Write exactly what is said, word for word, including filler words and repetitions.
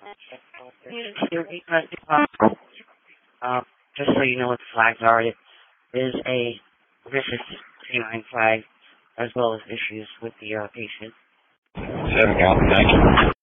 Uh, just so you know what the flags are, it is a vicious canine flag, as well as issues with the uh, patient. Seven, Cal. Thank you.